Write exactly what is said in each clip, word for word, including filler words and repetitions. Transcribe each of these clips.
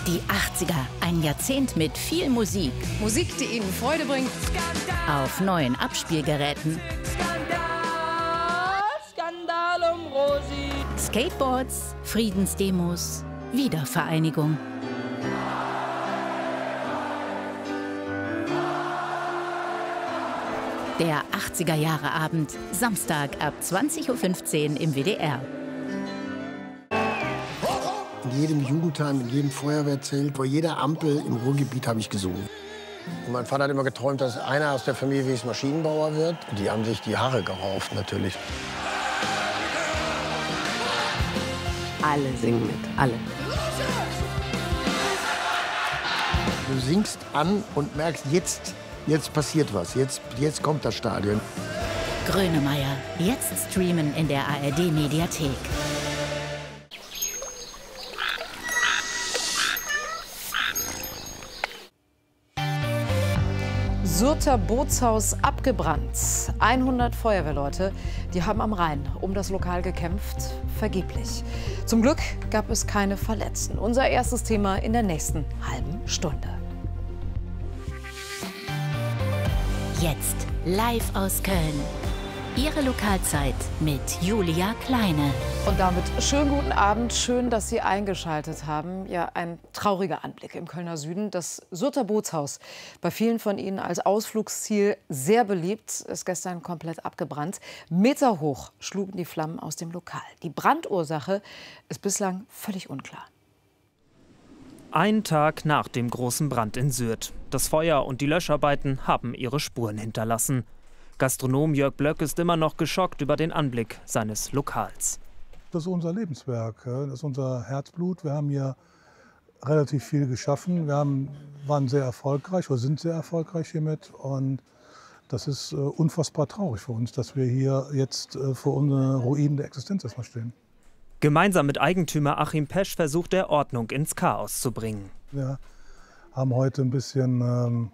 Die achtziger, ein Jahrzehnt mit viel Musik. Musik, die Ihnen Freude bringt. Auf neuen Abspielgeräten. Skandal, Skandal um Rosi. Skateboards, Friedensdemos, Wiedervereinigung. Der achtziger-Jahre-Abend, Samstag ab zwanzig Uhr fünfzehn im W D R. In jedem Jugendheim, in jedem Feuerwehrzelt, vor jeder Ampel im Ruhrgebiet habe ich gesungen. Und mein Vater hat immer geträumt, dass einer aus der Familie wie Maschinenbauer wird. Die haben sich die Haare gerauft, natürlich. Alle singen mit, alle. Du singst an und merkst, jetzt, jetzt passiert was, jetzt, jetzt kommt das Stadion. Grönemeyer, jetzt streamen in der A R D-Mediathek. Syrter Bootshaus abgebrannt. hundert Feuerwehrleute, die haben am Rhein um das Lokal gekämpft, vergeblich. Zum Glück gab es keine Verletzten. Unser erstes Thema in der nächsten halben Stunde. Jetzt live aus Köln. Ihre Lokalzeit mit Julia Kleine. Und damit schönen guten Abend, schön, dass Sie eingeschaltet haben. Ja, ein trauriger Anblick im Kölner Süden. Das Syrter Bootshaus, bei vielen von Ihnen als Ausflugsziel sehr beliebt, ist gestern komplett abgebrannt. Meterhoch schlugen die Flammen aus dem Lokal. Die Brandursache ist bislang völlig unklar. Ein Tag nach dem großen Brand in Syrt. Das Feuer und die Löscharbeiten haben ihre Spuren hinterlassen. Gastronom Jörg Blöck ist immer noch geschockt über den Anblick seines Lokals. Das ist unser Lebenswerk, das ist unser Herzblut. Wir haben hier relativ viel geschaffen. Wir haben, waren sehr erfolgreich oder sind sehr erfolgreich hiermit. Und das ist unfassbar traurig für uns, dass wir hier jetzt vor unseren Ruinen der Existenz erstmal stehen. Gemeinsam mit Eigentümer Achim Pesch versucht er, Ordnung ins Chaos zu bringen. Wir haben heute ein bisschen ähm,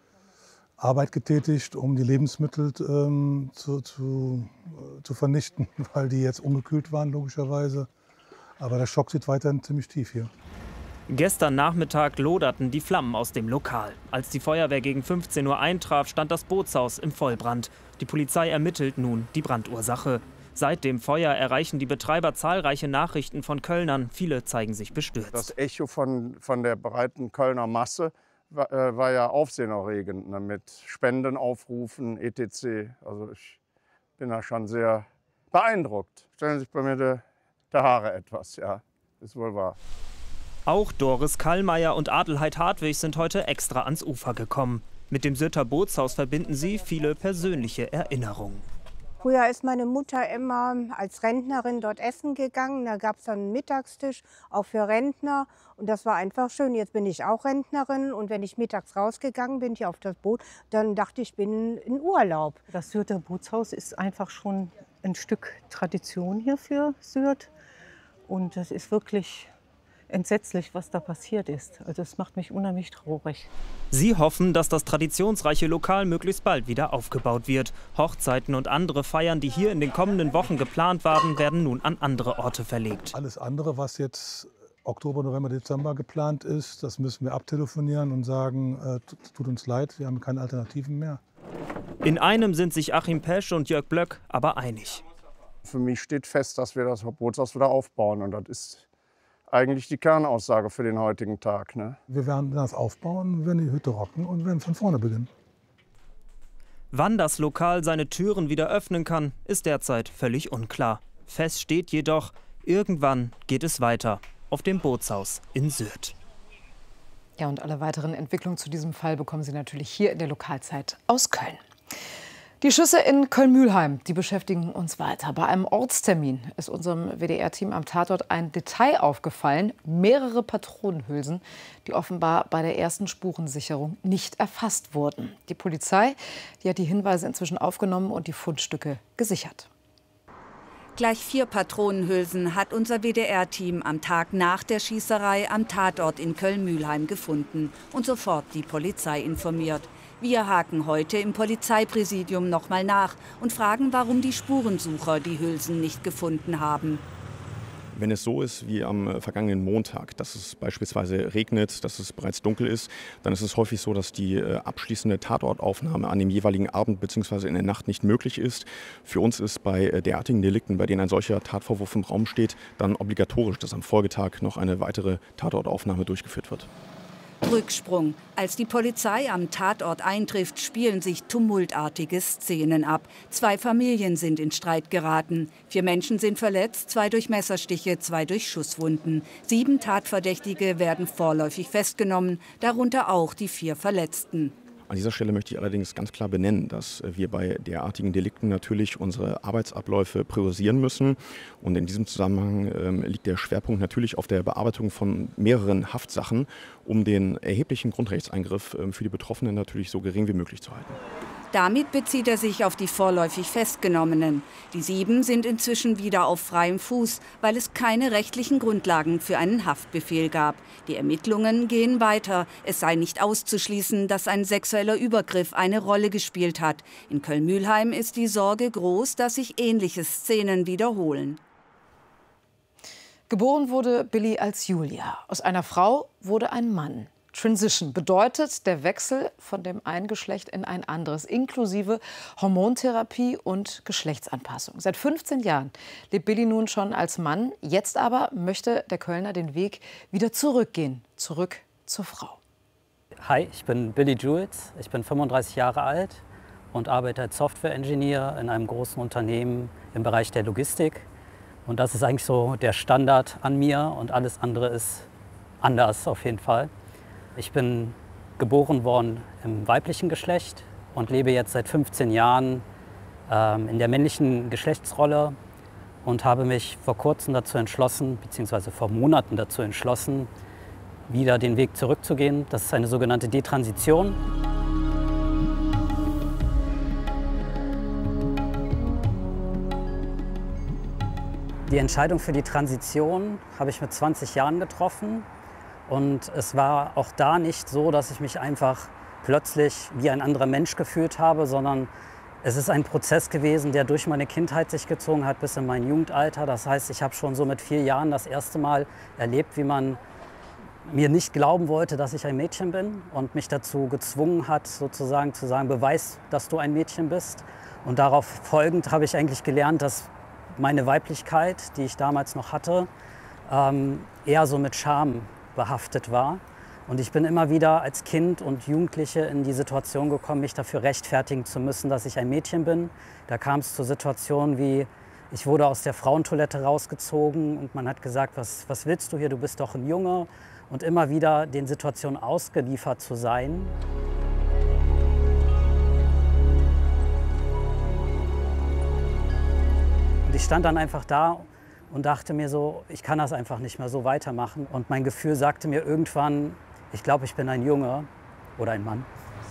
Arbeit getätigt, um die Lebensmittel ähm, zu, zu, äh, zu vernichten, weil die jetzt ungekühlt waren, logischerweise. Aber der Schock sitzt weiterhin ziemlich tief hier. Gestern Nachmittag loderten die Flammen aus dem Lokal. Als die Feuerwehr gegen fünfzehn Uhr eintraf, stand das Bootshaus im Vollbrand. Die Polizei ermittelt nun die Brandursache. Seit dem Feuer erreichen die Betreiber zahlreiche Nachrichten von Kölnern. Viele zeigen sich bestürzt. Das Echo von, von der breiten Kölner Masse war, äh, war ja aufsehenerregend, ne, mit Spendenaufrufen, et cetera. Also ich bin da schon sehr beeindruckt. Stellen sich bei mir der, der Haare etwas, ja, ist wohl wahr. Auch Doris Kallmeier und Adelheid Hartwig sind heute extra ans Ufer gekommen. Mit dem Syrter Bootshaus verbinden sie viele persönliche Erinnerungen. Früher ist meine Mutter immer als Rentnerin dort essen gegangen. Da gab es dann einen Mittagstisch, auch für Rentner. Und das war einfach schön. Jetzt bin ich auch Rentnerin. Und wenn ich mittags rausgegangen bin, hier auf das Boot, dann dachte ich, ich bin in Urlaub. Das Syrter Bootshaus ist einfach schon ein Stück Tradition hier für Syrt. Und das ist wirklich entsetzlich, was da passiert ist. Also das macht mich unheimlich traurig. Sie hoffen, dass das traditionsreiche Lokal möglichst bald wieder aufgebaut wird. Hochzeiten und andere Feiern, die hier in den kommenden Wochen geplant waren, werden nun an andere Orte verlegt. Alles andere, was jetzt Oktober, November, Dezember geplant ist, das müssen wir abtelefonieren und sagen, äh, tut uns leid, wir haben keine Alternativen mehr. In einem sind sich Achim Pesch und Jörg Blöck aber einig. Für mich steht fest, dass wir das Bootshaus wieder aufbauen. Und das ist eigentlich die Kernaussage für den heutigen Tag. Ne? Wir werden das aufbauen, werden die Hütte rocken und werden von vorne beginnen. Wann das Lokal seine Türen wieder öffnen kann, ist derzeit völlig unklar. Fest steht jedoch, irgendwann geht es weiter auf dem Bootshaus in Syrt. Ja, und alle weiteren Entwicklungen zu diesem Fall bekommen Sie natürlich hier in der Lokalzeit aus Köln. Die Schüsse in Köln-Mülheim, die beschäftigen uns weiter. Bei einem Ortstermin ist unserem W D R-Team am Tatort ein Detail aufgefallen. Mehrere Patronenhülsen, die offenbar bei der ersten Spurensicherung nicht erfasst wurden. Die Polizei, die hat die Hinweise inzwischen aufgenommen und die Fundstücke gesichert. Gleich vier Patronenhülsen hat unser W D R-Team am Tag nach der Schießerei am Tatort in Köln-Mülheim gefunden und sofort die Polizei informiert. Wir haken heute im Polizeipräsidium noch mal nach und fragen, warum die Spurensucher die Hülsen nicht gefunden haben. Wenn es so ist wie am vergangenen Montag, dass es beispielsweise regnet, dass es bereits dunkel ist, dann ist es häufig so, dass die abschließende Tatortaufnahme an dem jeweiligen Abend bzw. in der Nacht nicht möglich ist. Für uns ist bei derartigen Delikten, bei denen ein solcher Tatvorwurf im Raum steht, dann obligatorisch, dass am Folgetag noch eine weitere Tatortaufnahme durchgeführt wird. Rücksprung. Als die Polizei am Tatort eintrifft, spielen sich tumultartige Szenen ab. Zwei Familien sind in Streit geraten. Vier Menschen sind verletzt, zwei durch Messerstiche, zwei durch Schusswunden. Sieben Tatverdächtige werden vorläufig festgenommen, darunter auch die vier Verletzten. An dieser Stelle möchte ich allerdings ganz klar benennen, dass wir bei derartigen Delikten natürlich unsere Arbeitsabläufe priorisieren müssen. Und in diesem Zusammenhang ähm, liegt der Schwerpunkt natürlich auf der Bearbeitung von mehreren Haftsachen, um den erheblichen Grundrechtseingriff ähm, für die Betroffenen natürlich so gering wie möglich zu halten. Damit bezieht er sich auf die vorläufig Festgenommenen. Die sieben sind inzwischen wieder auf freiem Fuß, weil es keine rechtlichen Grundlagen für einen Haftbefehl gab. Die Ermittlungen gehen weiter. Es sei nicht auszuschließen, dass ein sexueller Übergriff eine Rolle gespielt hat. In Köln-Mülheim ist die Sorge groß, dass sich ähnliche Szenen wiederholen. Geboren wurde Billy als Julia. Aus einer Frau wurde ein Mann. Transition bedeutet der Wechsel von dem einen Geschlecht in ein anderes, inklusive Hormontherapie und Geschlechtsanpassung. Seit fünfzehn Jahren lebt Billy nun schon als Mann. Jetzt aber möchte der Kölner den Weg wieder zurückgehen, zurück zur Frau. Hi, ich bin Billy Jules, ich bin fünfunddreißig Jahre alt und arbeite als Software-Engineer in einem großen Unternehmen im Bereich der Logistik. Und das ist eigentlich so der Standard an mir und alles andere ist anders auf jeden Fall. Ich bin geboren worden im weiblichen Geschlecht und lebe jetzt seit fünfzehn Jahren ähm, in der männlichen Geschlechtsrolle und habe mich vor kurzem dazu entschlossen, beziehungsweise vor Monaten dazu entschlossen, wieder den Weg zurückzugehen. Das ist eine sogenannte Detransition. Die Entscheidung für die Transition habe ich mit zwanzig Jahren getroffen. Und es war auch da nicht so, dass ich mich einfach plötzlich wie ein anderer Mensch gefühlt habe, sondern es ist ein Prozess gewesen, der durch meine Kindheit sich gezogen hat bis in mein Jugendalter. Das heißt, ich habe schon so mit vier Jahren das erste Mal erlebt, wie man mir nicht glauben wollte, dass ich ein Mädchen bin und mich dazu gezwungen hat, sozusagen zu sagen, beweis, dass du ein Mädchen bist. Und darauf folgend habe ich eigentlich gelernt, dass meine Weiblichkeit, die ich damals noch hatte, ähm, eher so mit Scham behaftet war. Und ich bin immer wieder als Kind und Jugendliche in die Situation gekommen, mich dafür rechtfertigen zu müssen, dass ich ein Mädchen bin. Da kam es zu Situationen wie, ich wurde aus der Frauentoilette rausgezogen und man hat gesagt, was, was willst du hier, du bist doch ein Junge. Und immer wieder den Situationen ausgeliefert zu sein. Und ich stand dann einfach da und dachte mir so, ich kann das einfach nicht mehr so weitermachen. Und mein Gefühl sagte mir irgendwann, ich glaube, ich bin ein Junge oder ein Mann.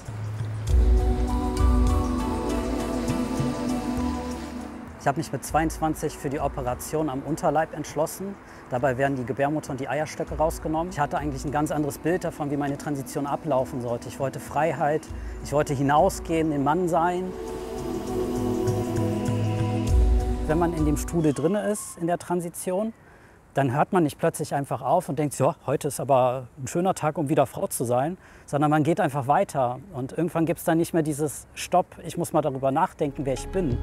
Ich habe mich mit zweiundzwanzig für die Operation am Unterleib entschlossen. Dabei werden die Gebärmutter und die Eierstöcke rausgenommen. Ich hatte eigentlich ein ganz anderes Bild davon, wie meine Transition ablaufen sollte. Ich wollte Freiheit, ich wollte hinausgehen, ein Mann sein. Wenn man in dem Strudel drin ist, in der Transition, dann hört man nicht plötzlich einfach auf und denkt, ja, heute ist aber ein schöner Tag, um wieder Frau zu sein, sondern man geht einfach weiter. Und irgendwann gibt es dann nicht mehr dieses Stopp, ich muss mal darüber nachdenken, wer ich bin.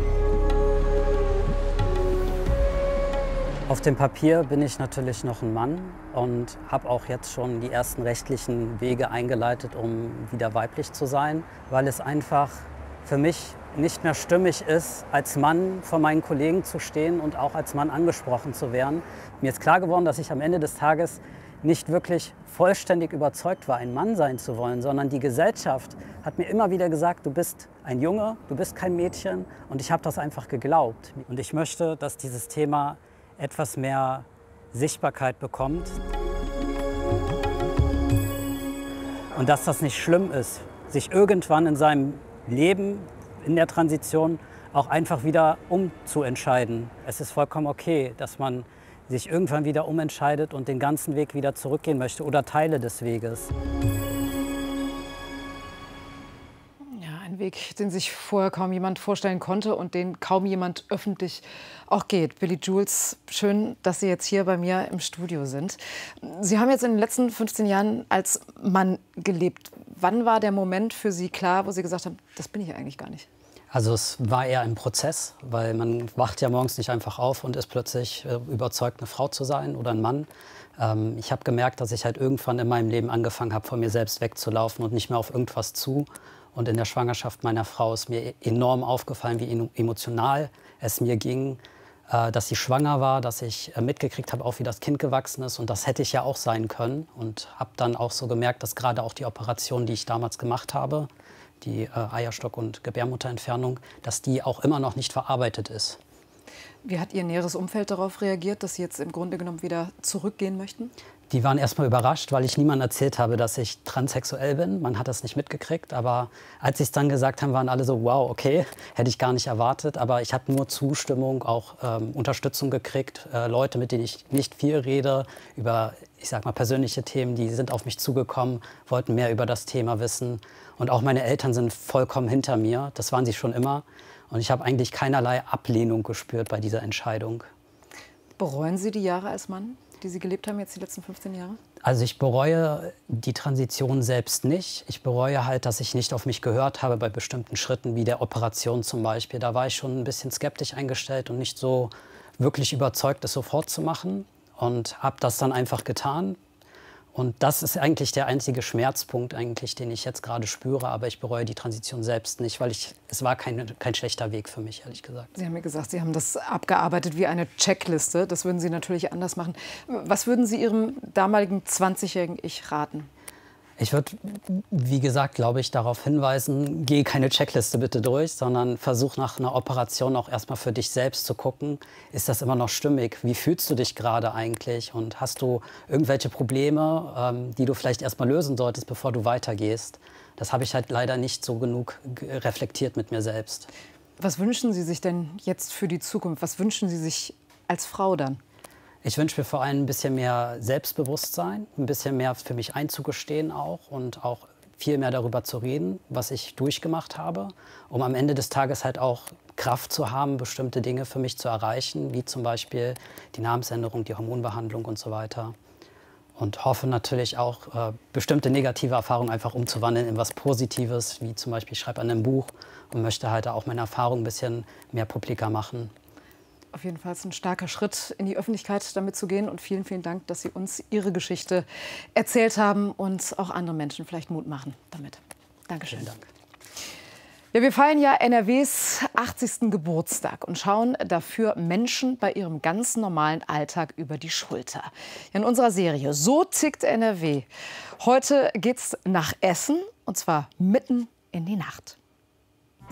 Auf dem Papier bin ich natürlich noch ein Mann und habe auch jetzt schon die ersten rechtlichen Wege eingeleitet, um wieder weiblich zu sein, weil es einfach für mich nicht mehr stimmig ist, als Mann vor meinen Kollegen zu stehen und auch als Mann angesprochen zu werden. Mir ist klar geworden, dass ich am Ende des Tages nicht wirklich vollständig überzeugt war, ein Mann sein zu wollen, sondern die Gesellschaft hat mir immer wieder gesagt, du bist ein Junge, du bist kein Mädchen, und ich habe das einfach geglaubt. Und ich möchte, dass dieses Thema etwas mehr Sichtbarkeit bekommt und dass das nicht schlimm ist, sich irgendwann in seinem Leben, in der Transition, auch einfach wieder umzuentscheiden. Es ist vollkommen okay, dass man sich irgendwann wieder umentscheidet und den ganzen Weg wieder zurückgehen möchte oder Teile des Weges. Ja, Ein Weg, den sich vorher kaum jemand vorstellen konnte und den kaum jemand öffentlich auch geht. Billy Jules, schön, dass Sie jetzt hier bei mir im Studio sind. Sie haben jetzt in den letzten fünfzehn Jahren als Mann gelebt. Wann war der Moment für Sie klar, wo Sie gesagt haben, das bin ich eigentlich gar nicht? Also es war eher ein Prozess, weil man wacht ja morgens nicht einfach auf und ist plötzlich äh, überzeugt, eine Frau zu sein oder ein Mann. Ähm, ich habe gemerkt, dass ich halt irgendwann in meinem Leben angefangen habe, von mir selbst wegzulaufen und nicht mehr auf irgendwas zu. Und in der Schwangerschaft meiner Frau ist mir enorm aufgefallen, wie emotional es mir ging, äh, dass sie schwanger war, dass ich äh, mitgekriegt habe, auch wie das Kind gewachsen ist. Und das hätte ich ja auch sein können. Und habe dann auch so gemerkt, dass gerade auch die Operation, die ich damals gemacht habe, die äh, Eierstock- und Gebärmutterentfernung, dass die auch immer noch nicht verarbeitet ist. Wie hat Ihr näheres Umfeld darauf reagiert, dass Sie jetzt im Grunde genommen wieder zurückgehen möchten? Die waren erst mal überrascht, weil ich niemandem erzählt habe, dass ich transsexuell bin. Man hat das nicht mitgekriegt. Aber als sie es dann gesagt haben, waren alle so, wow, okay, hätte ich gar nicht erwartet. Aber ich habe nur Zustimmung, auch ähm, Unterstützung gekriegt. Äh, Leute, mit denen ich nicht viel rede, über, ich sag mal, persönliche Themen, die sind auf mich zugekommen, wollten mehr über das Thema wissen. Und auch meine Eltern sind vollkommen hinter mir. Das waren sie schon immer. Und ich habe eigentlich keinerlei Ablehnung gespürt bei dieser Entscheidung. Bereuen Sie die Jahre als Mann, die Sie gelebt haben, jetzt die letzten fünfzehn Jahre? Also ich bereue die Transition selbst nicht. Ich bereue halt, dass ich nicht auf mich gehört habe bei bestimmten Schritten, wie der Operation zum Beispiel. Da war ich schon ein bisschen skeptisch eingestellt und nicht so wirklich überzeugt, es sofort zu machen. Und habe das dann einfach getan. Und das ist eigentlich der einzige Schmerzpunkt, eigentlich, den ich jetzt gerade spüre. Aber ich bereue die Transition selbst nicht, weil ich, es war kein, kein schlechter Weg für mich, ehrlich gesagt. Sie haben mir gesagt, Sie haben das abgearbeitet wie eine Checkliste. Das würden Sie natürlich anders machen. Was würden Sie Ihrem damaligen zwanzigjährigen Ich raten? Ich würde, wie gesagt, glaube ich, darauf hinweisen, geh keine Checkliste bitte durch, sondern versuch nach einer Operation auch erstmal für dich selbst zu gucken, ist das immer noch stimmig? Wie fühlst du dich gerade eigentlich? Und hast du irgendwelche Probleme, ähm, die du vielleicht erstmal lösen solltest, bevor du weitergehst? Das habe ich halt leider nicht so genug reflektiert mit mir selbst. Was wünschen Sie sich denn jetzt für die Zukunft? Was wünschen Sie sich als Frau dann? Ich wünsche mir vor allem ein bisschen mehr Selbstbewusstsein, ein bisschen mehr für mich einzugestehen auch und auch viel mehr darüber zu reden, was ich durchgemacht habe, um am Ende des Tages halt auch Kraft zu haben, bestimmte Dinge für mich zu erreichen, wie zum Beispiel die Namensänderung, die Hormonbehandlung und so weiter. Und hoffe natürlich auch, äh, bestimmte negative Erfahrungen einfach umzuwandeln in was Positives, wie zum Beispiel ich schreibe an einem Buch und möchte halt auch meine Erfahrungen ein bisschen mehr publiker machen. Auf jeden Fall ist ein starker Schritt, in die Öffentlichkeit damit zu gehen. Und vielen, vielen Dank, dass Sie uns Ihre Geschichte erzählt haben und auch andere Menschen vielleicht Mut machen damit. Dankeschön. Vielen Dank. Ja, wir feiern ja N R Ws achtzigsten Geburtstag und schauen dafür Menschen bei ihrem ganz normalen Alltag über die Schulter. In unserer Serie So tickt N R W. Heute geht's nach Essen, und zwar mitten in die Nacht.